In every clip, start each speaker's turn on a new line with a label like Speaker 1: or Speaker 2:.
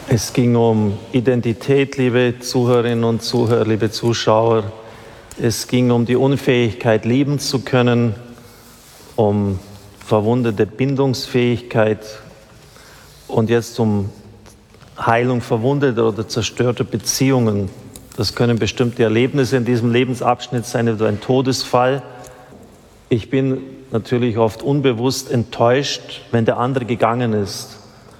Speaker 1: Es ging um Identität, liebe Zuhörerinnen und Zuhörer, liebe Zuschauer. Es ging um die Unfähigkeit, lieben zu können, um verwundete Bindungsfähigkeit und jetzt um Heilung verwundeter oder zerstörter Beziehungen. Das können bestimmte Erlebnisse in diesem Lebensabschnitt sein, oder ein Todesfall. Ich bin natürlich oft unbewusst enttäuscht, wenn der andere gegangen ist.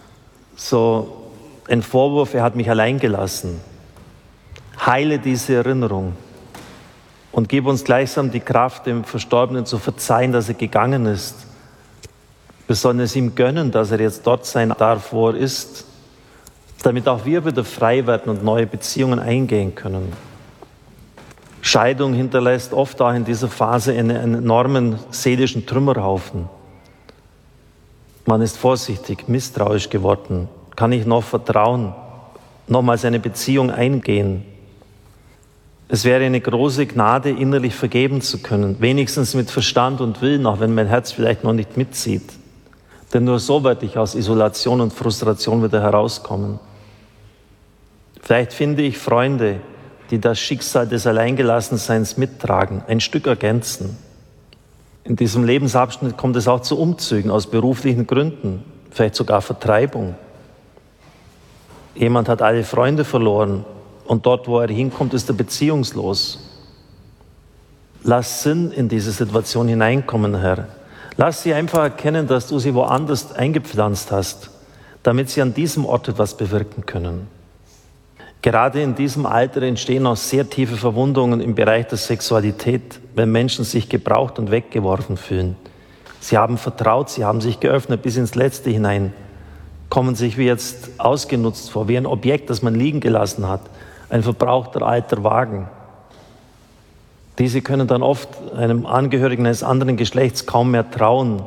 Speaker 1: So ein Vorwurf, er hat mich allein gelassen. Heile diese Erinnerung und gib uns gleichsam die Kraft, dem Verstorbenen zu verzeihen, dass er gegangen ist. Wir sollen es ihm gönnen, dass er jetzt dort sein darf, wo er ist, damit auch wir wieder frei werden und neue Beziehungen eingehen können. Scheidung hinterlässt oft auch in dieser Phase einen enormen seelischen Trümmerhaufen. Man ist vorsichtig, misstrauisch geworden. Kann ich noch vertrauen, nochmals eine Beziehung eingehen? Es wäre eine große Gnade, innerlich vergeben zu können, wenigstens mit Verstand und Willen, auch wenn mein Herz vielleicht noch nicht mitzieht. Denn nur so werde ich aus Isolation und Frustration wieder herauskommen. Vielleicht finde ich Freunde, die das Schicksal des Alleingelassenseins mittragen, ein Stück ergänzen. In diesem Lebensabschnitt kommt es auch zu Umzügen aus beruflichen Gründen, vielleicht sogar Vertreibung. Jemand hat alle Freunde verloren und dort, wo er hinkommt, ist er beziehungslos. Lass Sinn in diese Situation hineinkommen, Herr. Lass sie einfach erkennen, dass du sie woanders eingepflanzt hast, damit sie an diesem Ort etwas bewirken können. Gerade in diesem Alter entstehen auch sehr tiefe Verwundungen im Bereich der Sexualität, wenn Menschen sich gebraucht und weggeworfen fühlen. Sie haben vertraut, sie haben sich geöffnet bis ins Letzte hinein, kommen sich wie jetzt ausgenutzt vor, wie ein Objekt, das man liegen gelassen hat, ein verbrauchter alter Wagen. Diese können dann oft einem Angehörigen eines anderen Geschlechts kaum mehr trauen.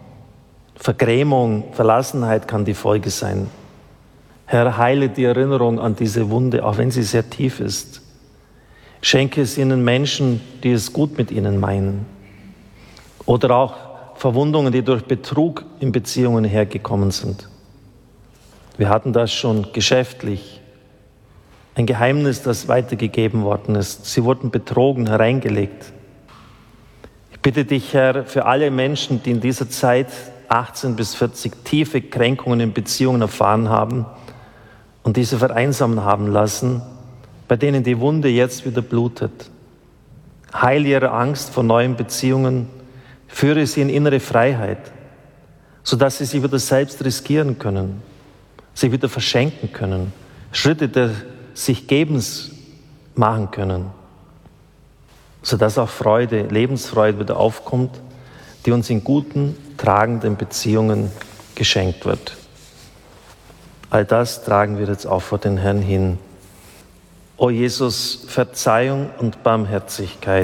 Speaker 1: Vergrämung, Verlassenheit kann die Folge sein. Herr, heile die Erinnerung an diese Wunde, auch wenn sie sehr tief ist. Schenke es ihnen Menschen, die es gut mit ihnen meinen. Oder auch Verwundungen, die durch Betrug in Beziehungen hergekommen sind. Wir hatten das schon geschäftlich. Ein Geheimnis, das weitergegeben worden ist. Sie wurden betrogen, hereingelegt. Ich bitte dich, Herr, für alle Menschen, die in dieser Zeit 18 bis 40 tiefe Kränkungen in Beziehungen erfahren haben und diese vereinsamen haben lassen, bei denen die Wunde jetzt wieder blutet. Heile ihre Angst vor neuen Beziehungen, führe sie in innere Freiheit, sodass sie sich wieder selbst riskieren können, sich wieder verschenken können, Schritte des sich Gebens machen können, sodass auch Freude, Lebensfreude wieder aufkommt, die uns in guten, tragenden Beziehungen geschenkt wird. All das tragen wir jetzt auch vor den Herrn hin. O Jesus, Verzeihung und Barmherzigkeit.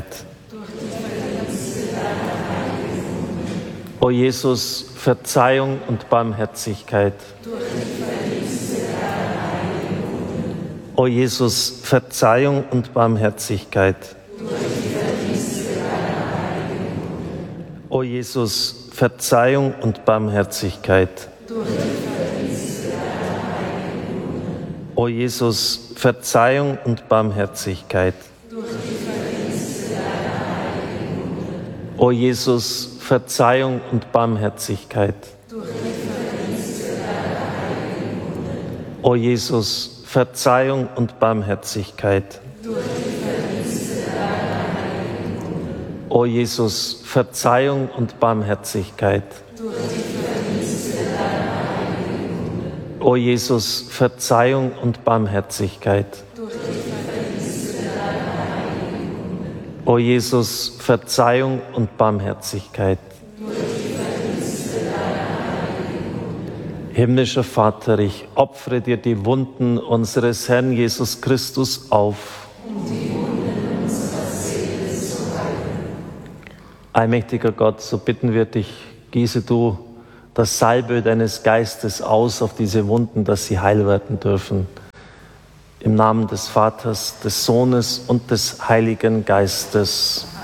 Speaker 1: O Jesus, Verzeihung und Barmherzigkeit. O Jesus, Verzeihung und Barmherzigkeit. O Jesus, Verzeihung und Barmherzigkeit. O Jesus, Verzeihung und Barmherzigkeit. O Jesus, Verzeihung und Barmherzigkeit. O Jesus, Verzeihung und Barmherzigkeit. O Jesus, Verzeihung und Barmherzigkeit. O Jesus, Verzeihung und Barmherzigkeit. O Jesus, Verzeihung und Barmherzigkeit. Himmlischer Vater, ich opfere dir die Wunden unseres Herrn Jesus Christus auf. Allmächtiger Gott, so bitten wir dich, gieße du das Salbe deines Geistes aus auf diese Wunden, dass sie heil werden dürfen. Im Namen des Vaters, des Sohnes und des Heiligen Geistes.